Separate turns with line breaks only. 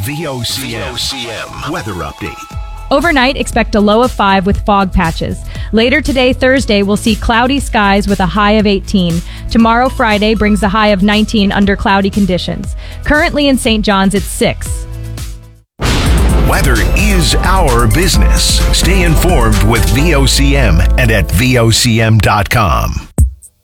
VOCM weather update.
Overnight, expect a low of 5 with fog patches. Later today, Thursday, we'll see cloudy skies with a high of 18. Tomorrow, Friday, brings a high of 19 under cloudy conditions. Currently in St. John's, it's 6.
Weather is our business. Stay informed with VOCM and at VOCM.com.